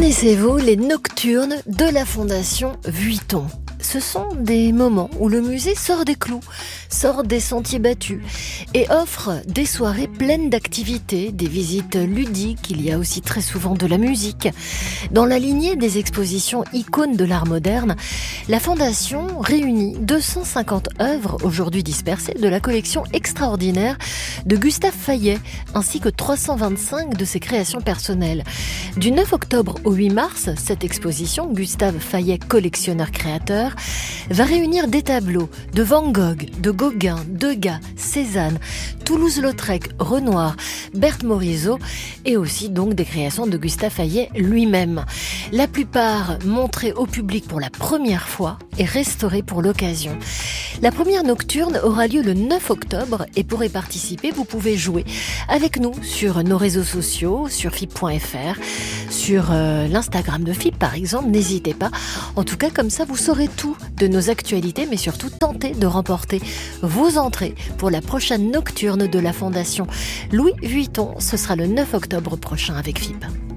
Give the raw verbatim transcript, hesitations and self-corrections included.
Connaissez-vous les nocturnes de la Fondation Vuitton ? Ce sont des moments où le musée sort des clous, sort des sentiers battus et offre des soirées pleines d'activités, des visites ludiques. Il y a aussi très souvent de la musique. Dans la lignée des expositions icônes de l'art moderne, la Fondation réunit deux cent cinquante œuvres aujourd'hui dispersées de la collection extraordinaire de Gustave Fayet, ainsi que trois cent vingt-cinq de ses créations personnelles. Du neuf octobre au huit mars, cette exposition Gustave Fayet collectionneur-créateur va réunir des tableaux de Van Gogh, de Gauguin, Degas, Cézanne, Toulouse-Lautrec, Renoir, Berthe Morisot et aussi donc des créations de Gustave Fayet lui-même. La plupart montrées au public pour la première fois et restaurées pour l'occasion. La première nocturne aura lieu le neuf octobre et pour y participer, vous pouvez jouer avec nous sur nos réseaux sociaux, sur F I P point F R, sur euh, l'Instagram de F I P par exemple, n'hésitez pas. En tout cas, comme ça, vous saurez tout de nos actualités, mais surtout tentez de remporter vos entrées pour la prochaine nocturne de la Fondation Louis Vuitton. Ce sera le neuf octobre prochain avec F I P.